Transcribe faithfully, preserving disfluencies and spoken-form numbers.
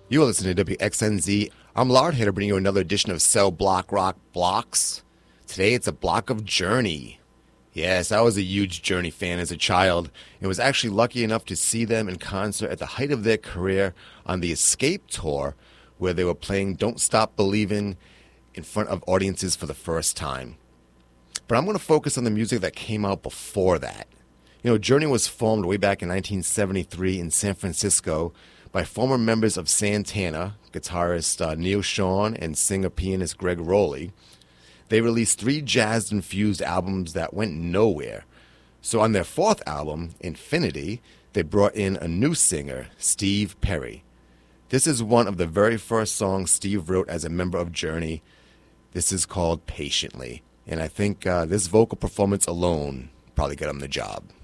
You are listening to W X N Z. I'm Lard here to bring you another edition of Cell Block Rock Blocks. Today it's a block of Journey. Yes, I was a huge Journey fan as a child and was actually lucky enough to see them in concert at the height of their career on the Escape Tour, where they were playing Don't Stop Believin' in front of audiences for the first time. But I'm going to focus on the music that came out before that. You know, Journey was formed way back in nineteen seventy-three in San Francisco by former members of Santana, guitarist uh, Neil Schon and singer-pianist Gregg Rolie. They released three jazz-infused albums that went nowhere. So on their fourth album, Infinity, they brought in a new singer, Steve Perry. This is one of the very first songs Steve wrote as a member of Journey. This is called Patiently, and I think uh, this vocal performance alone probably got him the job.